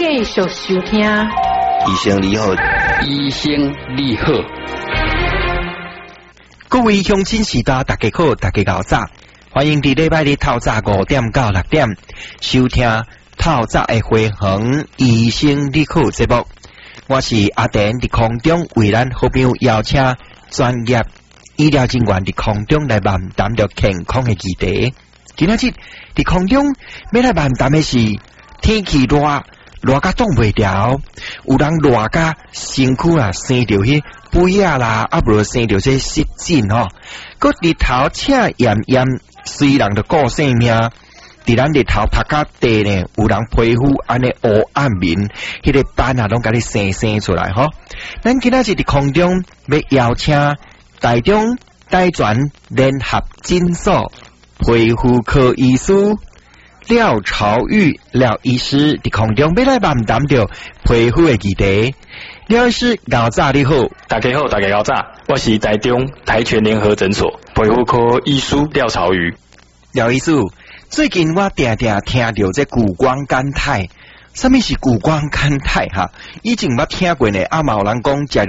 继续收听。 医生你好， 医生你好， 各位乡亲时代大家好，大家搞早，欢迎伫礼拜日透早5点到6点收听透早的回航医生你好节目。我是阿田，伫空中为咱好朋友邀请专业医疗人员伫空中来漫谈着健康的议题。今仔日伫空中要来漫谈的是天气热甲挡袂牢，有人热甲身躯生着迄肥啦，无生着这湿疹吼，佮日头赤炎炎，虽然着顾性命，伫咱日头晒甲地呢，有人皮肤安尼黑暗面，迄个斑拢甲你生出来吼。咱今仔日伫空中要邀请台中大专联合诊所皮肤科医师廖朝玉廖医师伫空中要来漫谈着皮肤的议题。廖医师早早你好， 大家好，大家早早，我是台中台全联合诊所皮肤科医师廖朝玉。 廖医师，最近我常常听到这谷胱甘肽，什么是谷胱甘肽哈？以前捌听过呢，嘛有人讲食